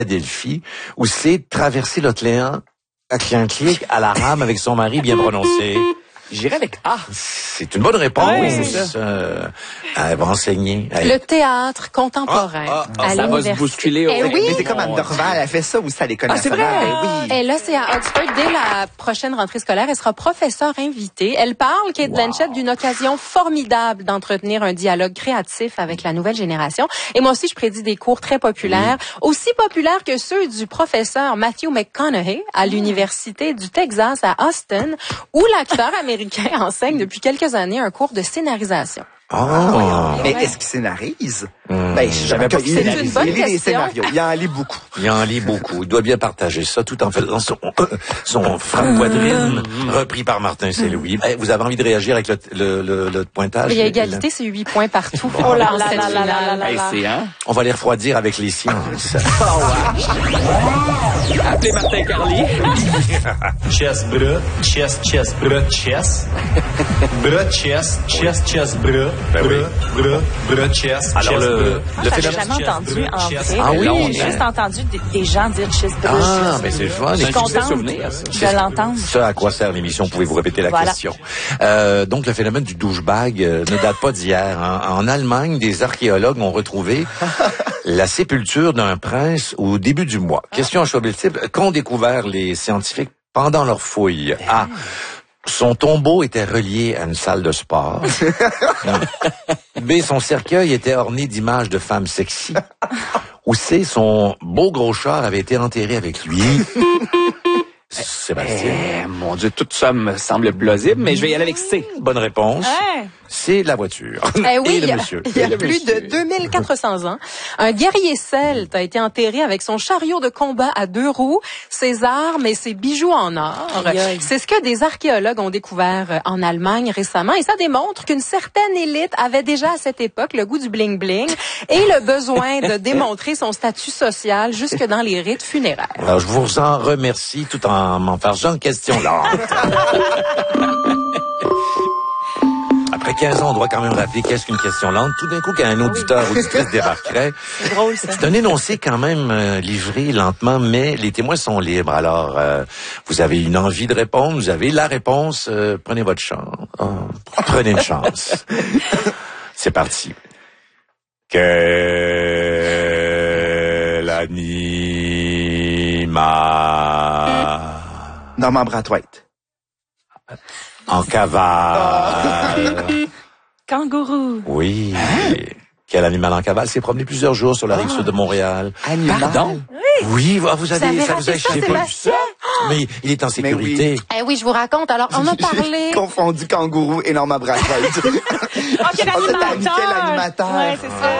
Delphi, ou c'est traverser l'océan Atlantique à la rame avec son mari bien prononcé? J'irai avec A. C'est une bonne réponse. Ouais, Elle va enseigner. Le théâtre contemporain à Ça va se l'université. bousculer. Eh oui. Mais c'est comme Anne Dorval, elle fait ça aussi à l'École Ah, c'est nationale. vrai? Ben oui. Et là, c'est à Oxford. Dès la prochaine rentrée scolaire, elle sera professeure invitée. Elle parle, Kate Blanchett, d'une occasion formidable d'entretenir un dialogue créatif avec la nouvelle génération. Et moi aussi, je prédis des cours très populaires, aussi populaires que ceux du professeur Matthew McConaughey à l'Université du Texas à Austin, où l'acteur américain enseigne depuis quelques années un cours de scénarisation. Mais est-ce qu'il scénarise? Ben, je savais pas qu'il C'est une bonne il lit des question. scénarios. Il en lit beaucoup. Il en lit beaucoup. Il doit bien partager ça tout en faisant son frappe poitrine repris par Martin Saint-Louis. Vous avez envie de réagir avec le pointage? Il y a égalité, c'est 8 points partout. Oh là dans là cette là là finale. là là Hey, là. c'est, hein? On va les refroidir avec les sciences. Appelez Martin Carly. Chess, brut, chess, chess, brut, chess. Brut, chess, chess, chess, brut, brut, chess. Alors, chess, le Moi, j'avais phénomène... jamais entendu en vrai. Ah oui? J'ai juste entendu des gens dire chess brut. Ah, mais c'est le fun. Je suis contente souvenir, ça. de l'entendre. Ça, à quoi sert l'émission? Pouvez-vous répéter la Voilà. question? Donc, le phénomène du douchebag ne date pas d'hier. En Allemagne, des archéologues ont retrouvé la sépulture d'un prince au début du mois. Question à choix multiple. Qu'ont découvert les scientifiques pendant leur fouille? A. Son tombeau était relié à une salle de sport. B. Son cercueil était orné d'images de femmes sexy. Ou C. Son beau gros char avait été enterré avec lui. Sébastien. Mon Dieu, tout ça me semble plausible, mais je vais y aller avec C. Bonne réponse. Ouais. C'est la voiture. Eh oui, Et il le y a, monsieur. il y a plus de 2400 ans, un guerrier celte a été enterré avec son chariot de combat à 2 roues, ses armes et ses bijoux en or. Aïe, aïe. C'est ce que des archéologues ont découvert en Allemagne récemment et ça démontre qu'une certaine élite avait déjà à cette époque le goût du bling-bling et le besoin de démontrer son statut social jusque dans les rites funéraires. Alors, je vous en remercie tout en m'en fargeant de questions là. Après 15 ans, on doit quand même rappeler qu'est-ce qu'une question lente. Tout d'un coup, quand un auditeur ou auditrice débarquerait, C'est drôle, ça. c'est un énoncé quand même livré lentement, mais les témoins sont libres. Alors, vous avez une envie de répondre, vous avez la réponse, prenez votre chance. Oh, prenez une chance. C'est parti. Quel animal Norman Brathwaite. en cavale? Kangourou. Oui. Quel animal en cavale s'est promené plusieurs jours sur la rive sud de Montréal? Animal. Pardon? Oui, vous avez, avez ça vous a raté ça, échappé. Sébastien? Mais il est en sécurité. Eh oui, je vous raconte. Alors, on a parlé... J'ai confondu kangourou et Norman Brathwaite. Oh, quel Ah, t'as mis animateur! quel animateur? Ouais, c'est ça.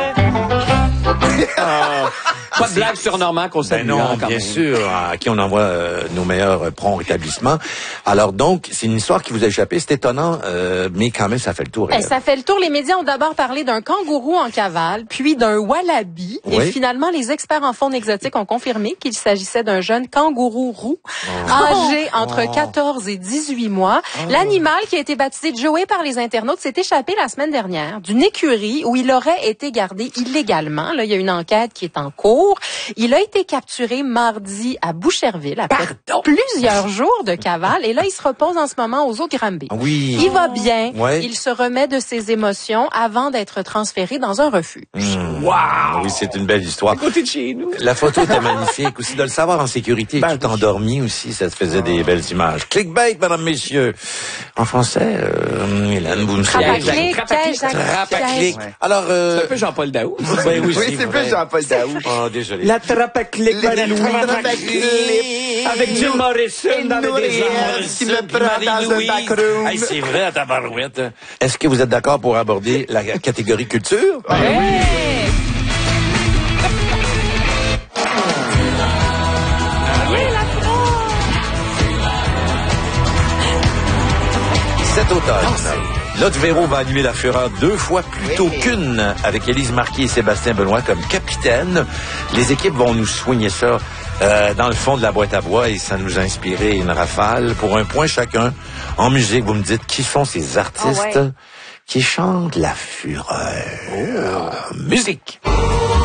Pas de blague sur Normand qu'on Ben salue. non, hein, quand bien même. sûr, à qui on envoie nos meilleurs prompts rétablissements. Alors donc, c'est une histoire qui vous a échappé, c'est étonnant, mais quand même, ça fait le tour. Eh, ça fait le tour. Les médias ont d'abord parlé d'un kangourou en cavale, puis d'un wallaby. Oui. Et finalement, les experts en faune exotique ont confirmé qu'il s'agissait d'un jeune kangourou roux, âgé entre 14 et 18 mois. L'animal, qui a été baptisé Joey par les internautes, s'est échappé la semaine dernière d'une écurie où il aurait été gardé illégalement. Là, il y a une enquête qui est en cours. Il a été capturé mardi à Boucherville après plusieurs jours de cavale. Et là, il se repose en ce moment aux eaux de Granby. Oui. Il va bien. Ouais. Il se remet de ses émotions avant d'être transféré dans un refuge. Wow! Oui, c'est une belle histoire. À côté de chez nous. La photo était magnifique aussi. De le savoir en sécurité, et tout endormi aussi, ça te faisait des belles images. Clickbait, mesdames, messieurs. En français, Hélène, vous me Trapaclic, Trapaclic. Trapaclic. Ouais. Alors, C'est un peu Jean-Paul Daou. ben oui, Oui, c'est vrai. plus Jean-Paul Daou. Oh, désolé. La Trapaclic, Marie-Louis. Avec Jim Morrison dans les Nourrir, déserts. qui me prend dans un backroom. Hey, c'est vrai, à ta barouette. Est-ce que vous êtes d'accord pour aborder la catégorie culture? Cet automne, Lotte Véro va animer la Fureur 2 fois plus tôt qu'une avec Élise Marquis et Sébastien Benoît comme capitaine. Les équipes vont nous soigner ça dans le fond de la boîte à bois et ça nous a inspiré une rafale. Pour un point chacun, en musique, vous me dites qui sont ces artistes qui chantent la fureur. Musique.